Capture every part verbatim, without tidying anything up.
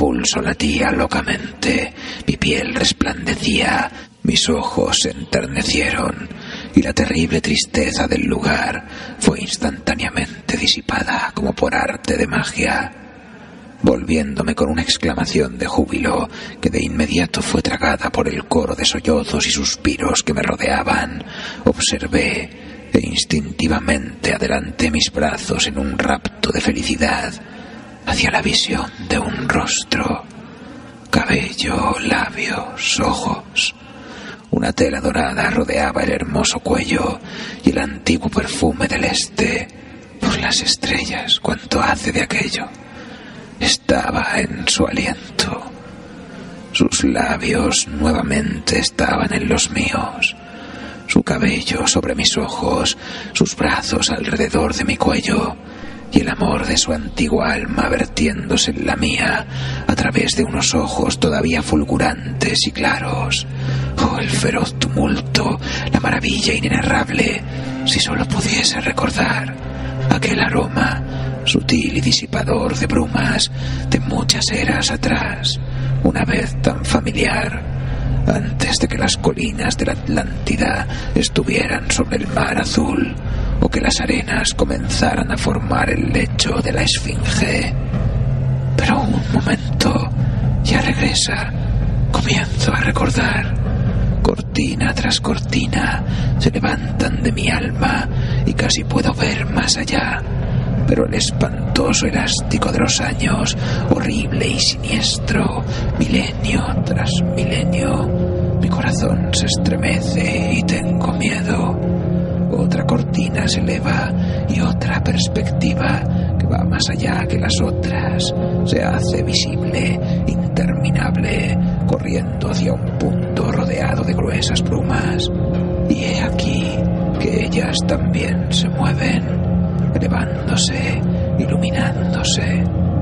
pulso latía locamente, mi piel resplandecía, mis ojos se enternecieron y la terrible tristeza del lugar fue instantáneamente disipada como por arte de magia, volviéndome con una exclamación de júbilo que de inmediato fue tragada por el coro de sollozos y suspiros que me rodeaban. Observé e instintivamente adelanté mis brazos en un rapto de felicidad hacia la visión de un rostro, cabello, labios, ojos. Una tela dorada rodeaba el hermoso cuello y el antiguo perfume del este. Por las estrellas, cuánto hace de aquello. Estaba en su aliento. Sus labios nuevamente estaban en los míos. Su cabello sobre mis ojos, sus brazos alrededor de mi cuello y el amor de su antigua alma vertiéndose en la mía a través de unos ojos todavía fulgurantes y claros. Oh, el feroz tumulto, la maravilla inenarrable, si solo pudiese recordar aquel aroma sutil y disipador de brumas de muchas eras atrás, una vez tan familiar, antes de que las colinas de la Atlántida estuvieran sobre el mar azul o que las arenas comenzaran a formar el lecho de la Esfinge. Pero un momento, ya regresa, comienzo a recordar. Cortina tras cortina se levantan de mi alma y casi puedo ver más allá. Pero el espantoso elástico de los años, horrible y siniestro, milenio tras milenio, mi corazón se estremece y tengo miedo. Otra cortina se eleva y otra perspectiva que va más allá que las otras se hace visible, interminable, corriendo hacia un punto rodeado de gruesas brumas. Y he aquí que ellas también se mueven, elevándose, iluminándose.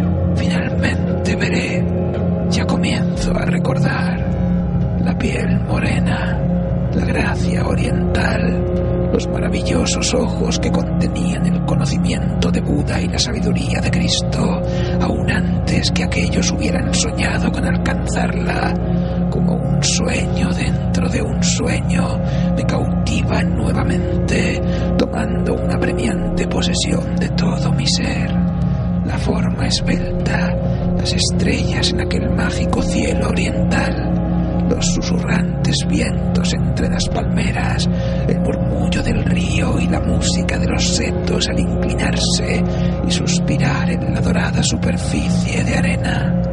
Finalmente veré, ya comienzo a recordar, la piel morena, la gracia oriental, los maravillosos ojos que contenían el conocimiento de Buda y la sabiduría de Cristo, aún antes que aquellos hubieran soñado con alcanzarla. Como un sueño dentro de un sueño, me cautivan nuevamente, tomando una apremiante posesión de todo mi ser. La forma esbelta, las estrellas en aquel mágico cielo oriental, los susurrantes vientos entre las palmeras, el murmullo del río y la música de los setos al inclinarse y suspirar en la dorada superficie de arena.